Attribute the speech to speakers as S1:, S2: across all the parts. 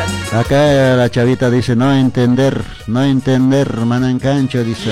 S1: Acá la chavita dice no entender, manan cancho, dice.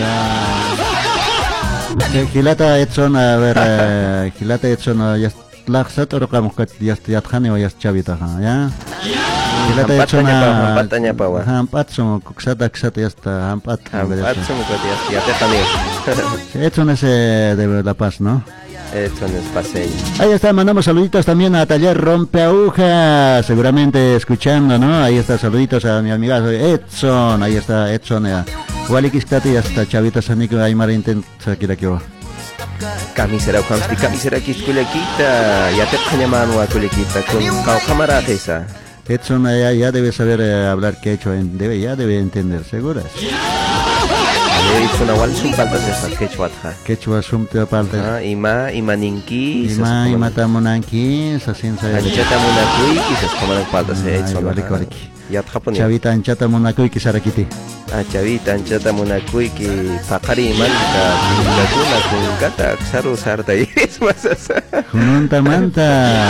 S1: Gilata Edson, a ver, Gilata Edson, ya laxat o como que ya tjani o ya chavita, ya. Gilata Edson, hampat son kuksata ya está hampat.
S2: Hampat son ya te también.
S1: Edson es de La Paz, ¿no?
S2: Edson es paseño.
S1: Ahí está, mandamos saluditos también a Taller Rompeagujas, seguramente escuchando, ¿no? Ahí está, saluditos a mi amigazo Edson, ahí está Edson, Walikistati, hasta Chavita Sanico, ahí Marinten, Sakira Kyo.
S2: Camisera Kiskulequita, ya te llaman a Kulequita, con cámara esa.
S1: Edson ya debe saber hablar quechua, ya debe entender, seguras.
S2: Edson awal sumpaltas esa
S1: quechua sumte palta.
S2: Ima ninki,
S1: ima tamunanki, sasin saya.
S2: Anchata munakui, quizás como las paltas Edson. Ya Japón.
S1: Chavita anchata munakui kisarakiti.
S2: Chavita anchata munakui ki pakari iman ka kuna kun kata saru sarta iris masasa.
S1: Kununta manta.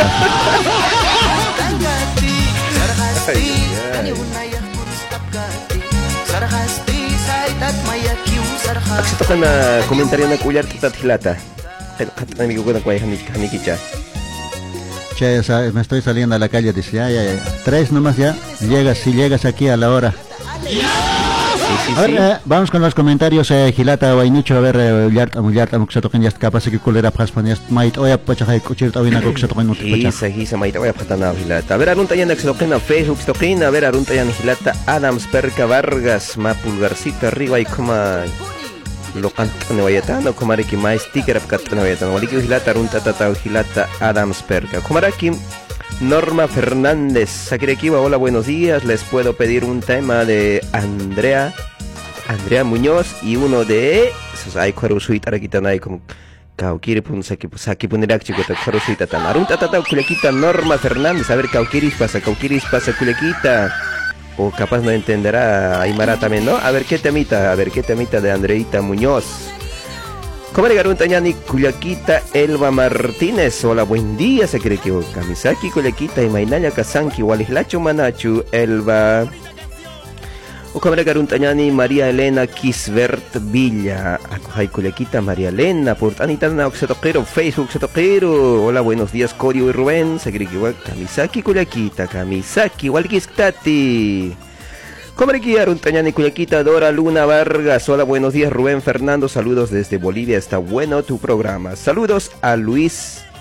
S2: Aksito ka na komentaryo na kuyar kita hilata. Amigo ko na kuya hamikicha.
S1: Che, me estoy saliendo a la calle, dice, ya. 3 nomás ya, si llegas aquí a la hora.
S2: Sí.
S1: A ver, vamos con los comentarios, Gilata, Wainucho, a ver, Yarta, Muxatoken, ya capaz que culera Paspan, ya Mait, Oya, Pachajay, Kuchirta, Wina, Kuxatoken,
S2: Hisa, Mait, Oya, Patana, Gilata. A ver, Arunta Yan, Xatoken, Facebook, Stokin, a ver, Arunta Yan, Gilata, Adams, Perca, Vargas, Mapulgarcita, arriba y coma. Lo cantan Wayatano, Comariki, más sticker of Catan Wayatano, Waliki, Gilata, Arunta, Tata, Gilata, Adams, Perca, Comaraki. Norma Fernández, Sakirekiwa, hola, buenos días. Les puedo pedir un tema de Andrea Muñoz y uno de Ay Kwarusuita Rakitanay como Kaukiri pun Saki Punirak chico Kwarusuita tan Arunta Tata Kulequita Norma Fernández, a ver Kaukiris pasa Kulequita. O capaz no entenderá Aymara también, ¿no? A ver qué temita de Andreita Muñoz. Comare Garuntañani, Cuyaquita, Elba Martínez. Hola, buen día, se cree que Kamisaki, Cuyaquita, y Mainaya Kazanki, Walislacho Manachu, Elba. O Comare Garuntañani, María Elena Kisbert Villa. Acojay Cuyaquita, María Elena, Portanitana, Oxetoquero, Facebook, Oxetoquero. Hola, buenos días, Corio y Rubén. Se cree que Kamisaki, Cuyaquita, Kamisaki, Walkiskati. Comariki Aruntañani Cuyaquita, Dora Luna Vargas. Hola, buenos días, Rubén Fernando. Saludos desde Bolivia. Está bueno tu programa. Saludos a Luis